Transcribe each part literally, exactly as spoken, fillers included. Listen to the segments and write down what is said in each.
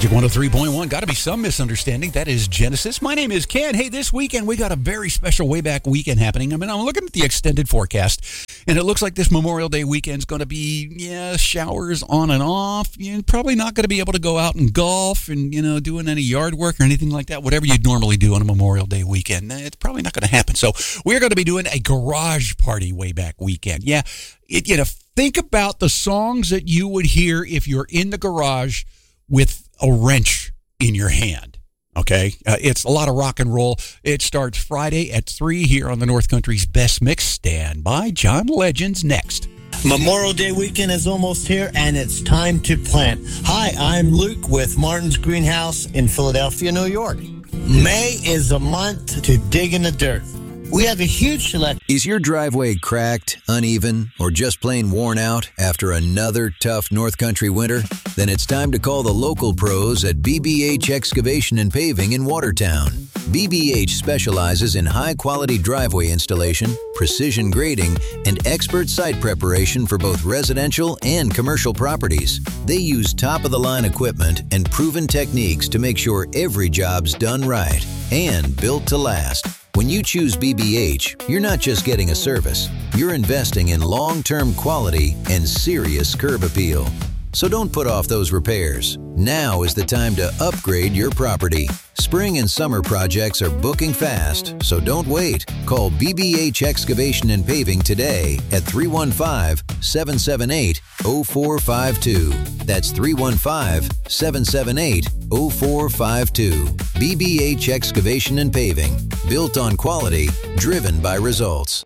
Magic one oh three point one. Got to be some misunderstanding. That is Genesis. My name is Ken. Hey, this weekend we got a very special way back weekend happening. I mean, I'm looking at the extended forecast, and it looks like this Memorial Day weekend is going to be, yeah, showers on and off. You're probably not going to be able to go out and golf and, you know, doing any yard work or anything like that. Whatever you'd normally do on a Memorial Day weekend, it's probably not going to happen. So we're going to be doing a garage party way back weekend. Yeah, it, you know, think about the songs that you would hear if you're in the garage with a wrench in your hand, okay? Uh, it's a lot of rock and roll. It starts Friday at three here on the North Country's Best Mix. Stand by. John Legends next. Memorial Day weekend is almost here, and it's time to plant. Hi, I'm Luke with Martin's Greenhouse in Philadelphia, New York. May is a month to dig in the dirt. We have a huge selection. Is your driveway cracked, uneven, or just plain worn out after another tough North Country winter? Then it's time to call the local pros at B B H Excavation and Paving in Watertown. B B H specializes in high-quality driveway installation, precision grading, and expert site preparation for both residential and commercial properties. They use top-of-the-line equipment and proven techniques to make sure every job's done right and built to last. When you choose B B H, you're not just getting a service. You're investing in long-term quality and serious curb appeal. So don't put off those repairs. Now is the time to upgrade your property. Spring and summer projects are booking fast, so don't wait. Call B B H Excavation and Paving today at three one five, seven seven eight, zero four five two. That's three one five, seven seven eight, zero four five two. B B H Excavation and Paving. Built on quality, driven by results.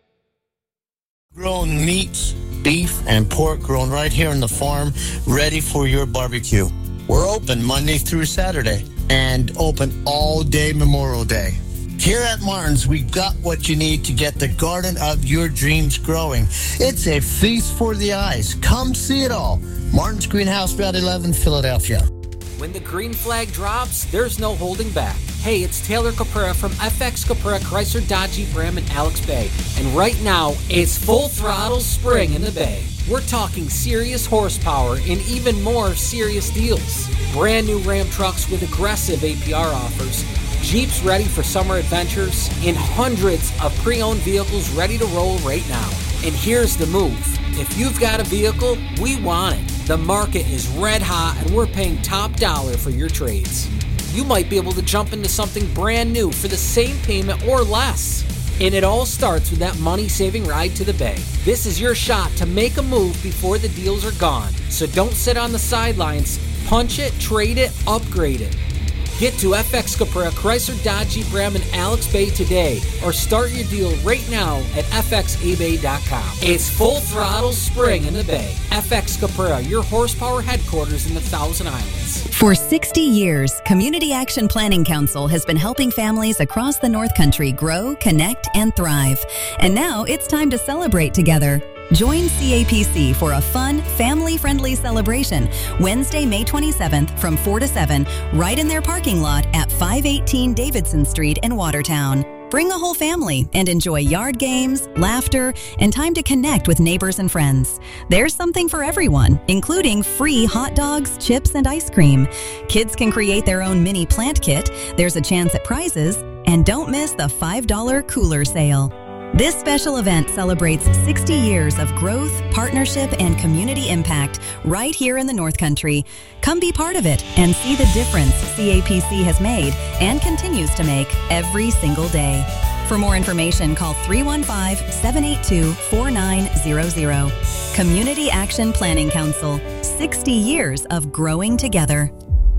Grown meats, beef, and pork grown right here on the farm, ready for your barbecue. We're open Monday through Saturday and open all day Memorial Day. Here at Martin's, we've got what you need to get the garden of your dreams growing. It's a feast for the eyes. Come see it all. Martin's Greenhouse, Route eleven, Philadelphia. When the green flag drops, there's no holding back. Hey, it's Taylor Caprera from F X Caprera Chrysler Dodge Jeep Ram in Alex Bay. And right now, it's full throttle spring in the Bay. We're talking serious horsepower and even more serious deals. Brand new Ram trucks with aggressive A P R offers, Jeeps ready for summer adventures, and hundreds of pre-owned vehicles ready to roll right now. And here's the move. If you've got a vehicle, we want it. The market is red hot and we're paying top dollar for your trades. You might be able to jump into something brand new for the same payment or less. And it all starts with that money-saving ride to the Bay. This is your shot to make a move before the deals are gone. So don't sit on the sidelines. Punch it, trade it, upgrade it. Get to F X Caprera Chrysler Dodge Jeep Ram in Alex Bay today or start your deal right now at f x a bay dot com. It's full throttle spring in the Bay. F X Caprera, your horsepower headquarters in the Thousand Islands. For sixty years, Community Action Planning Council has been helping families across the North Country grow, connect, and thrive. And now it's time to celebrate together. Join C A P C for a fun, family-friendly celebration Wednesday, May twenty-seventh from four to seven, right in their parking lot at five eighteen Davidson Street in Watertown. Bring the whole family and enjoy yard games, laughter, and time to connect with neighbors and friends. There's something for everyone, including free hot dogs, chips, and ice cream. Kids can create their own mini plant kit. There's a chance at prizes. And don't miss the five dollar cooler sale. This special event celebrates sixty years of growth, partnership, and community impact right here in the North Country. Come be part of it and see the difference C A P C has made and continues to make every single day. For more information, call three one five, seven eight two, four nine zero zero. Community Action Planning Council, sixty years of growing together.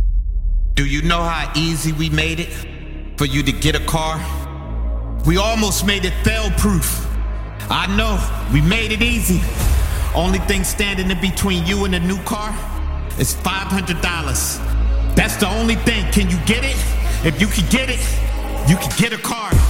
Do you know how easy we made it for you to get a car? We almost made it fail-proof. I know, we made it easy. Only thing standing in between you and a new car is five hundred dollars. That's the only thing. Can you get it? If you can get it, you can get a car.